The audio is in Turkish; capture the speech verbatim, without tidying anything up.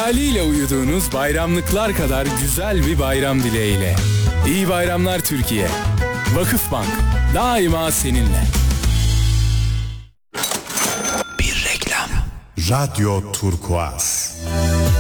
Hayaliyle uyuduğunuz bayramlıklar kadar güzel bir bayram dileğiyle. İyi bayramlar Türkiye. Vakıfbank daima seninle. Bir reklam. Radyo Turkuaz.